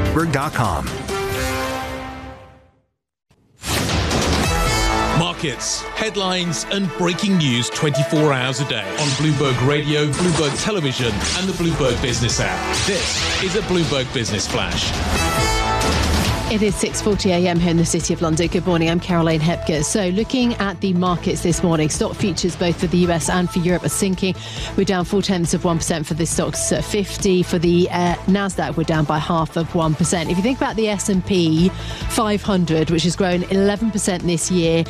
Bloomberg.com. Markets, headlines and breaking news 24 hours a day on Bloomberg Radio, Bloomberg Television and the Bloomberg Business app. This is a Bloomberg Business Flash. It is 6:40am here in the City of London. Good morning, I'm Caroline Hepker. So looking at the markets this morning, stock futures both for the US and for Europe are sinking. We're down 0.4% for the stocks 50. For the Nasdaq, we're down by 0.5%. If you think about the S&P 500, which has grown 11% this year,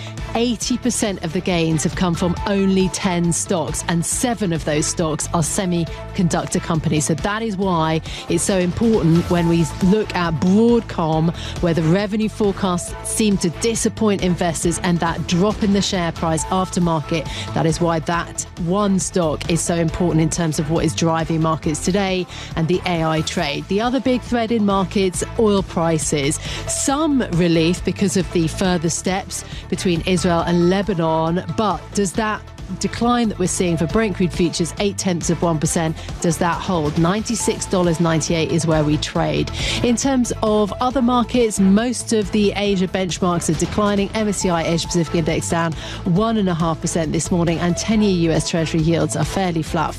80% of the gains have come from only 10 stocks, and 7 of those stocks are semiconductor companies. So that is why it's so important when we look at Broadcom, where the revenue forecasts seem to disappoint investors, and that drop in the share price after market. That is why that one stock is so important in terms of what is driving markets today and the AI trade. The other big thread in markets, oil prices. Some relief because of the further steps between Israel and Lebanon, but does that decline that we're seeing for Brent crude futures, 0.8%, does that hold? $96.98 is where we trade. In terms of other markets, most of the Asia benchmarks are declining. MSCI Asia Pacific Index down 1.5% this morning, and 10-year US Treasury yields are fairly flat,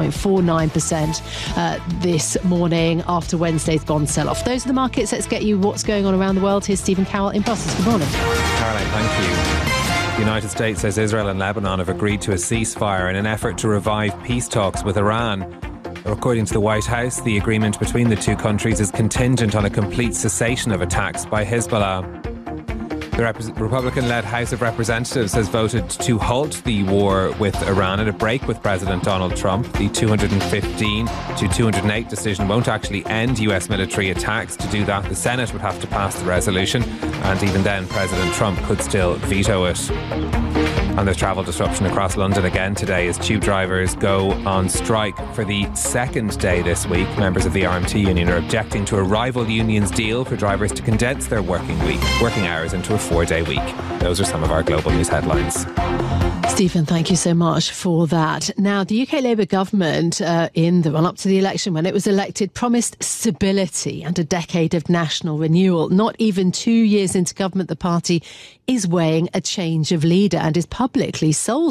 4.49% this morning after Wednesday's bond sell-off. Those are the markets. Let's get you what's going on around the world. Here's Stephen Carroll in Brussels. Good morning. Caroline, thank you. The United States says Israel and Lebanon have agreed to a ceasefire in an effort to revive peace talks with Iran. According to the White House, the agreement between the two countries is contingent on a complete cessation of attacks by Hezbollah. The Republican-led House of Representatives has voted to halt the war with Iran at a break with President Donald Trump. The 215 to 208 decision won't actually end US military attacks. To do that, the Senate would have to pass the resolution, and even then President Trump could still veto it. And there's travel disruption across London again today as tube drivers go on strike for the second day this week. Members of the RMT union are objecting to a rival union's deal for drivers to condense their working hours into a 4-day week. Those are some of our global news headlines. Stephen, thank you so much for that. Now, the UK Labour government, in the run-up to the election, when it was elected, promised stability and a decade of national renewal. Not even 2 years into government, the party is weighing a change of leader and is publicly sold